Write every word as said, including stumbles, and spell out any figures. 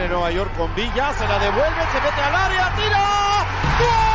Nueva York con Villa, se la devuelve, se mete al área, tira. ¡Gol!